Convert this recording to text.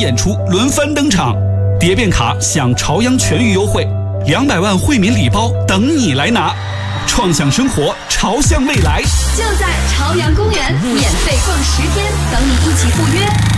演出轮番登场，蝶变卡享朝阳全域优惠，200万惠民礼包等你来拿，创想生活，朝向未来， 就在朝阳公园免费逛10天，等你一起赴约。